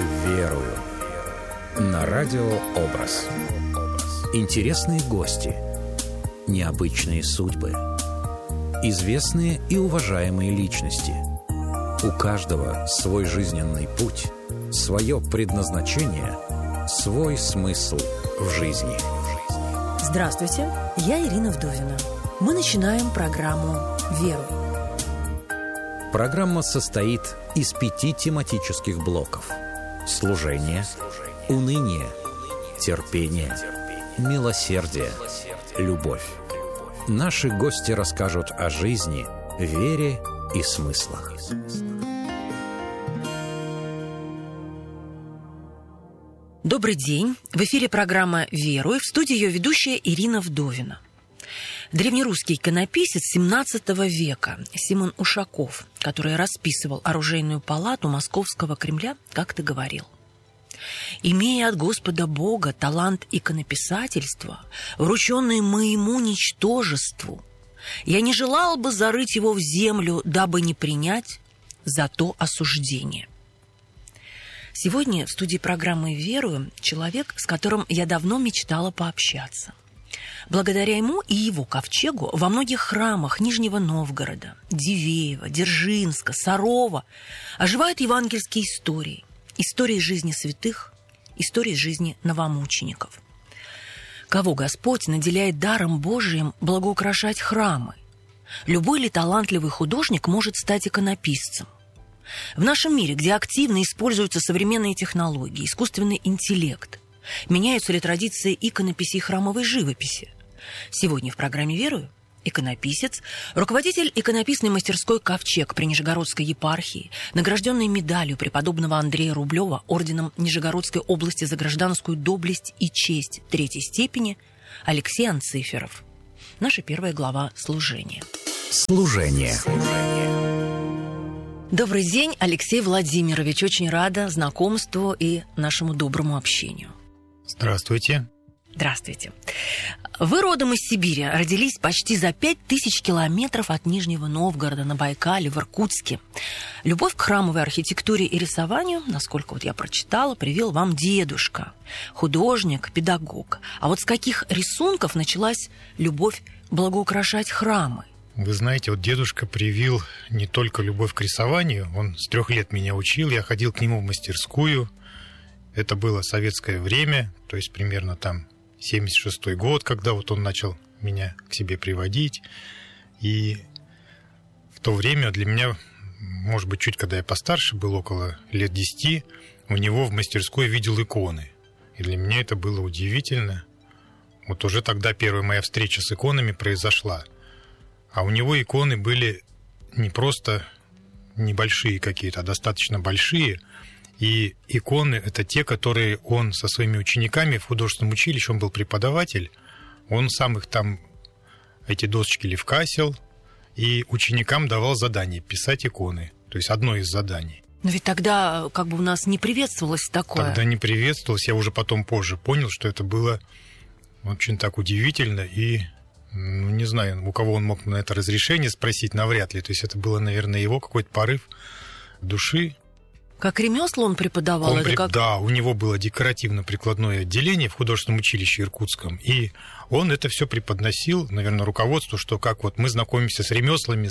Верую. На радио «Образ». Интересные гости, необычные судьбы, известные и уважаемые личности. У каждого свой жизненный путь, свое предназначение, свой смысл в жизни. Здравствуйте, я Ирина Вдовина. Мы начинаем программу «Верую». Программа состоит из 5 тематических блоков: служение, уныние, терпение, милосердие, любовь. Наши гости расскажут о жизни, вере и смыслах. Добрый день. В эфире программа «Верую». В студии ее ведущая Ирина Вдовина. Древнерусский иконописец XVII века Симон Ушаков, который расписывал оружейную палату Московского Кремля, как-то говорил: «Имея от Господа Бога талант иконописательства, врученный моему ничтожеству, я не желал бы зарыть его в землю, дабы не принять за то осуждение». Сегодня в студии программы «Верую» человек, с которым я давно мечтала пообщаться. Благодаря ему и его ковчегу во многих храмах Нижнего Новгорода, Дивеева, Дзержинска, Сарова оживают евангельские истории, истории жизни святых, истории жизни новомучеников. Кого Господь наделяет даром Божиим благоукрашать храмы? Любой ли талантливый художник может стать иконописцем? В нашем мире, где активно используются современные технологии, искусственный интеллект, меняются ли традиции иконописи и храмовой живописи? Сегодня в программе «Верую» иконописец, руководитель иконописной мастерской «Ковчег» при Нижегородской епархии, награжденный медалью преподобного Андрея Рублева орденом Нижегородской области за гражданскую доблесть и честь 3-й степени Алексей Анциферов. Наша первая глава «Служение». Служение. Добрый день, Алексей Владимирович. Очень рада знакомству и нашему доброму общению. Здравствуйте. Здравствуйте. Вы родом из Сибири, родились почти за 5000 километров от Нижнего Новгорода на Байкале, в Иркутске. Любовь к храмовой архитектуре и рисованию, насколько я прочитала, привил вам дедушка, художник, педагог. А вот с каких рисунков началась любовь благоукрашать храмы? Вы знаете, вот дедушка привил не только любовь к рисованию, он с 3 лет меня учил, я ходил к нему в мастерскую. Это было советское время, то есть примерно там 76-й год, когда вот он начал меня к себе приводить. И в то время для меня, может быть, чуть когда я постарше был, около лет 10, у него в мастерской видел иконы. И для меня это было удивительно. Вот уже тогда первая моя встреча с иконами произошла. А у него иконы были не просто небольшие какие-то, а достаточно большие. И иконы – это те, которые он со своими учениками в художественном училище, он был преподаватель, он сам их там, эти досочки левкасил, и ученикам давал задание писать иконы. То есть одно из заданий. Но ведь тогда как бы у нас не приветствовалось такое. Тогда не приветствовалось. Я уже потом позже понял, что это было очень так удивительно. И, не знаю, у кого он мог на это разрешение спросить, навряд ли. То есть это было, наверное, его какой-то порыв души. Как ремесло он преподавал? Да, у него было декоративно-прикладное отделение в художественном училище Иркутском, и он это все преподносил, наверное, руководству, что как вот мы знакомимся с ремеслами,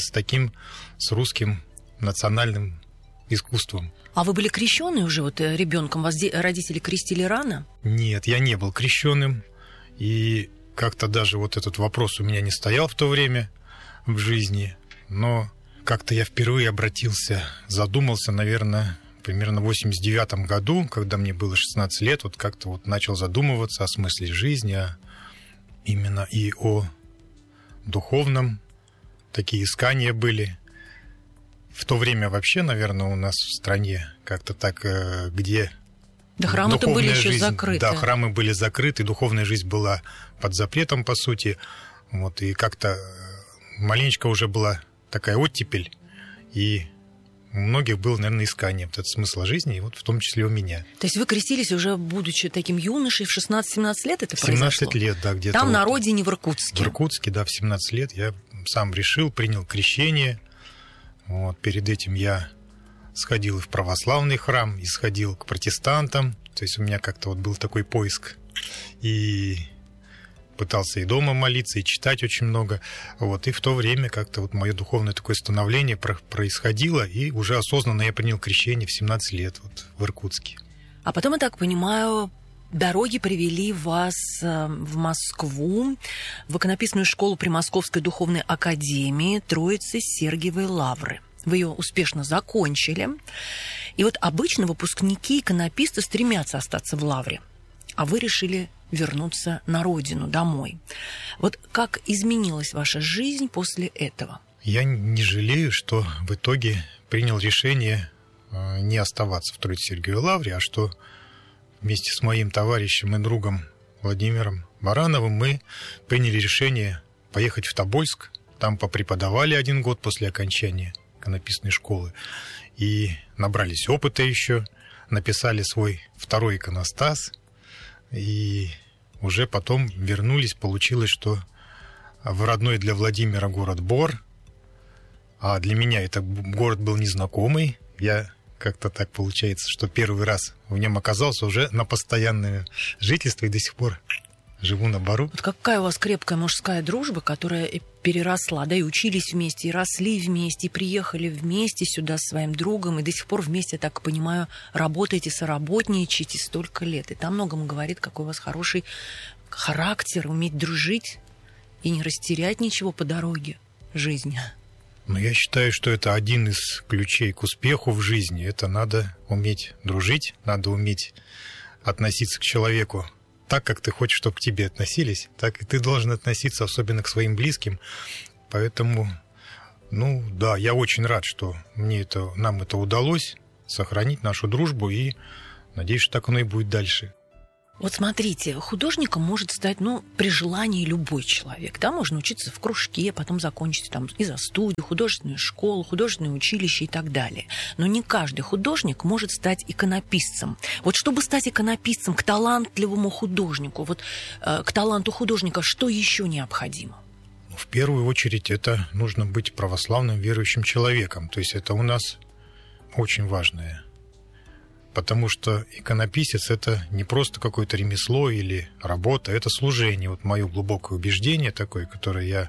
с русским национальным искусством. А вы были крещены уже вот ребенком? Вас родители крестили рано? Нет, я не был крещеным, и как-то даже вот этот вопрос у меня не стоял в то время в жизни, но как-то я впервые задумался, наверное, примерно в 89 году, когда мне было 16 лет, вот как-то вот начал задумываться о смысле жизни, именно и о духовном. Такие искания были. В то время вообще, наверное, у нас в стране как-то так, где... Да, храмы-то были еще закрыты. Да, храмы были закрыты, духовная жизнь была под запретом, по сути. Вот, и как-то маленечко уже была такая оттепель, и у многих было, наверное, искание вот этого смысла жизни, и вот в том числе у меня. То есть вы крестились уже, будучи таким юношей, в 16-17 лет это 17 произошло? 17 лет, да, где-то. Там вот на родине, в Иркутске? В Иркутске, да, в 17 лет я сам решил, принял крещение. Вот, перед этим я сходил и в православный храм, и сходил к протестантам. То есть у меня как-то вот был такой поиск. И пытался и дома молиться, и читать очень много. Вот. И в то время как-то вот мое духовное такое становление происходило, и уже осознанно я принял крещение в 17 лет вот, в Иркутске. А потом, я так понимаю, дороги привели вас в Москву, в иконописную школу при Московской духовной академии Троицы Сергиевой Лавры. Вы ее успешно закончили. И вот обычно выпускники иконописты стремятся остаться в Лавре, а вы решили вернуться на родину, домой. Вот как изменилась ваша жизнь после этого? Я не жалею, что в итоге принял решение не оставаться в Троице-Сергиевой Лавре, а что вместе с моим товарищем и другом Владимиром Барановым мы приняли решение поехать в Тобольск. Там попреподавали 1 год после окончания иконописной школы и набрались опыта еще, написали свой 2-й иконостас, и уже потом вернулись. Получилось, что в родной для Владимира город Бор, а для меня это город был незнакомый. Я как-то так получается, что первый раз в нем оказался уже на постоянное жительство и до сих пор живу на Бору. Вот какая у вас крепкая мужская дружба, которая переросла, да, и учились вместе, и росли вместе, и приехали вместе сюда с своим другом, и до сих пор вместе, так понимаю, работаете, соработничаете столько лет. И там многому говорит, какой у вас хороший характер, уметь дружить и не растерять ничего по дороге жизни. Но я считаю, что это один из ключей к успеху в жизни. Это надо уметь дружить, надо уметь относиться к человеку так, как ты хочешь, чтобы к тебе относились, так и ты должен относиться, особенно к своим близким. Поэтому, да, я очень рад, что нам это удалось, сохранить нашу дружбу, и надеюсь, что так оно и будет дальше. Вот смотрите, художником может стать, при желании любой человек. Да, можно учиться в кружке, потом закончить там и за студию, художественную школу, художественное училище и так далее. Но не каждый художник может стать иконописцем. Вот чтобы стать иконописцем к талантливому художнику, к таланту художника, что еще необходимо? В первую очередь это нужно быть православным верующим человеком. То есть это у нас очень важное. Потому что иконописец – это не просто какое-то ремесло или работа, это служение. Вот мое глубокое убеждение такое, которое я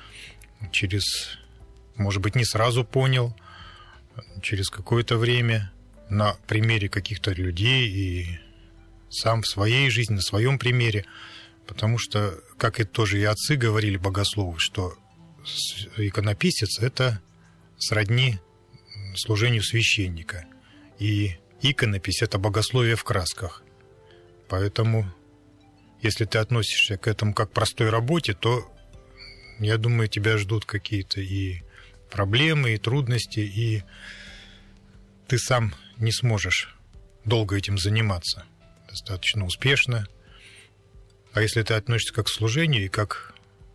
может быть, не сразу понял, через какое-то время на примере каких-то людей и сам в своей жизни, на своем примере. Потому что, как и тоже и отцы говорили, богословы, что иконописец – это сродни служению священника. И иконопись – это богословие в красках. Поэтому, если ты относишься к этому как к простой работе, то, я думаю, тебя ждут какие-то и проблемы, и трудности, и ты сам не сможешь долго этим заниматься достаточно успешно. А если ты относишься как к служению и как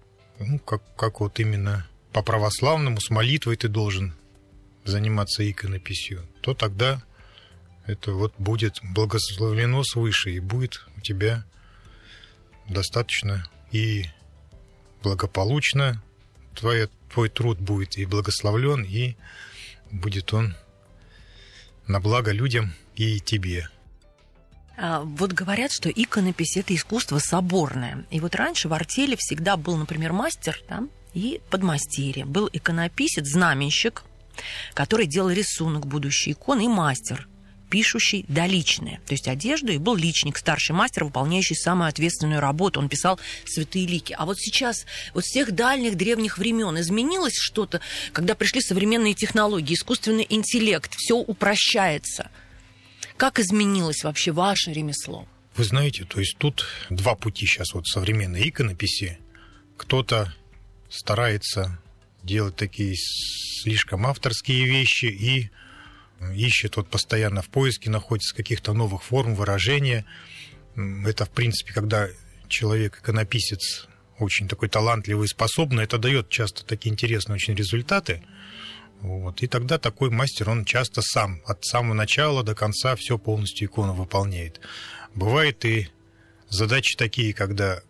вот именно по-православному, с молитвой ты должен заниматься иконописью, то тогда это вот будет благословлено свыше, и будет у тебя достаточно и благополучно. Твой труд будет и благословлен, и будет он на благо людям и тебе. Вот говорят, что иконопись – это искусство соборное. И вот раньше в артели всегда был, например, мастер, да, и подмастерье. Был иконописец, знаменщик, который делал рисунок будущей иконы, и мастер, пишущий доличные, то есть одежду, и был личник, старший мастер, выполняющий самую ответственную работу. Он писал святые лики. А вот сейчас, вот с тех дальних древних времен изменилось что-то, когда пришли современные технологии, искусственный интеллект, все упрощается. Как изменилось вообще ваше ремесло? Вы знаете, то есть тут 2 пути сейчас вот современной иконописи. Кто-то старается делать такие слишком авторские вещи и ищет постоянно в поиске, находится каких-то новых форм выражения. Это, в принципе, когда человек, иконописец, очень такой талантливый и способный, это дает часто такие интересные очень результаты. Вот. И тогда такой мастер, он часто сам, от самого начала до конца все полностью икону выполняет. Бывает и задачи такие, когда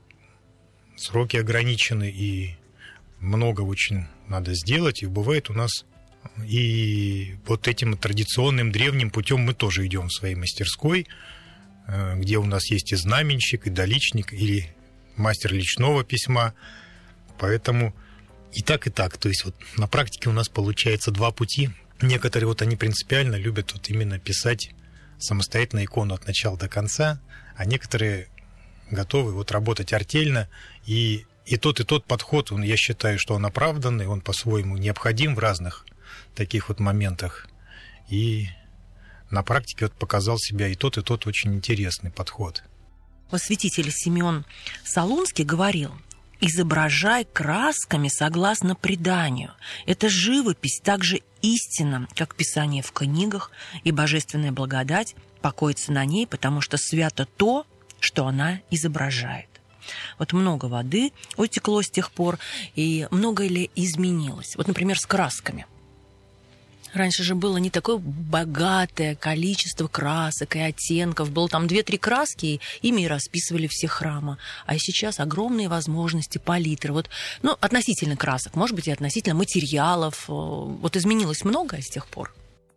сроки ограничены и много очень надо сделать. И бывает у нас И вот этим традиционным древним путем мы тоже идем в своей мастерской, где у нас есть и знаменщик, и доличник, или мастер личного письма. Поэтому и так, и так. То есть вот на практике у нас получается два пути. Некоторые вот они принципиально любят вот именно писать самостоятельно икону от начала до конца, а некоторые готовы вот работать артельно. И тот подход, я считаю, что он оправданный, он по-своему необходим в разных таких вот моментах. И на практике вот показал себя и тот очень интересный подход. Святитель Симеон Солунский говорил: изображай красками согласно преданию. Это живопись так же истинна, как писание в книгах, и божественная благодать покоится на ней, потому что свято то, что она изображает. Вот много воды утекло с тех пор, и многое ли изменилось? Вот, например, с красками. Раньше же было не такое богатое количество красок и оттенков. Было там 2-3 краски, и ими расписывали все храмы. А сейчас огромные возможности палитры. Вот, относительно красок, может быть, и относительно материалов. Вот изменилось многое с тех пор?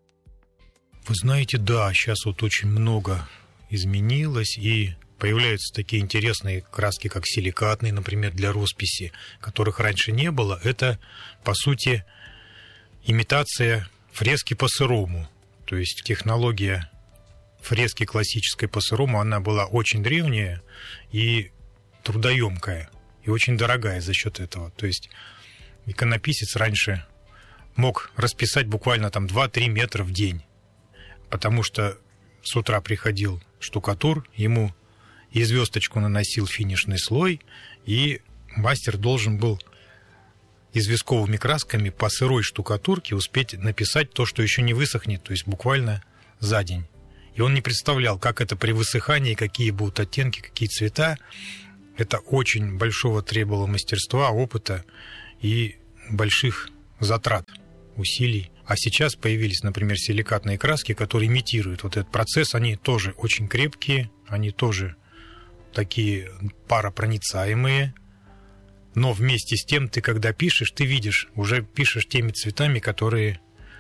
Вы знаете, да, сейчас вот очень много изменилось, и появляются такие интересные краски, как силикатные, например, для росписи, которых раньше не было. Это, по сути, имитация фрески по-сырому. То есть технология фрески классической по-сырому, она была очень древняя и трудоемкая, и очень дорогая за счет этого. То есть иконописец раньше мог расписать буквально там 2-3 метра в день, потому что с утра приходил штукатур, ему и звездочку наносил финишный слой, и мастер должен был известковыми красками по сырой штукатурке успеть написать то, что еще не высохнет, то есть буквально за день. И он не представлял, как это при высыхании, какие будут оттенки, какие цвета. Это очень большого требовало мастерства, опыта и больших затрат, усилий. А сейчас появились, например, силикатные краски, которые имитируют вот этот процесс. Они тоже очень крепкие, они тоже такие паропроницаемые. Но вместе с тем ты, когда пишешь, ты видишь, уже пишешь теми цветами, которые